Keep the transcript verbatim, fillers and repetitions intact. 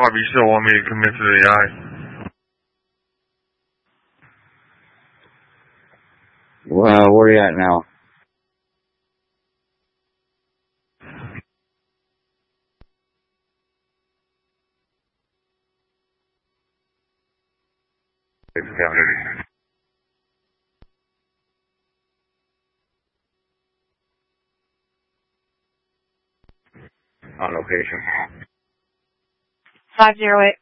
Bob, you still want me to commit to the eye? Well, where are you at now? Six County. On location. five zero eight.